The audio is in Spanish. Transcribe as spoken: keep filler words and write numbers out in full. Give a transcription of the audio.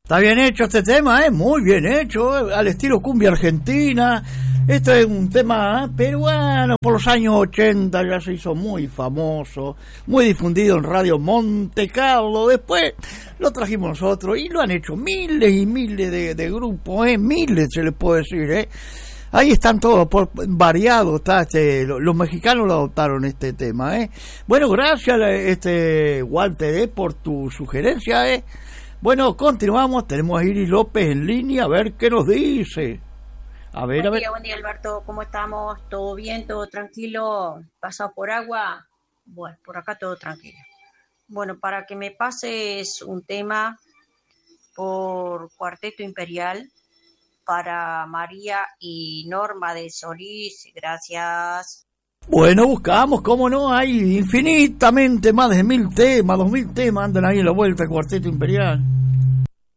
Está bien hecho este tema, ¿eh? Muy bien hecho, ¿eh? Al estilo cumbia argentina. Esto es un tema peruano, por los años ochenta ya se hizo muy famoso, muy difundido en Radio Monte Carlo. Después lo trajimos nosotros y lo han hecho miles y miles de, de grupos, ¿eh? Miles se les puede decir, ¿eh? Ahí están todos por variados, está este, los, los mexicanos lo adoptaron este tema, ¿eh? Bueno, gracias este Walter, ¿eh? Por tu sugerencia, ¿eh? Bueno, continuamos, tenemos a Iris López en línea, a ver qué nos dice. A ver, buen a ver. día, buen día, Alberto, ¿cómo estamos? ¿Todo bien? ¿Todo tranquilo? ¿Pasado por agua? Bueno, por acá todo tranquilo. Bueno, para que me pases un tema por Cuarteto Imperial para María y Norma de Solís, gracias. Bueno, buscamos, cómo no, hay infinitamente más de mil temas, dos mil temas andan ahí en la vuelta del Cuarteto Imperial.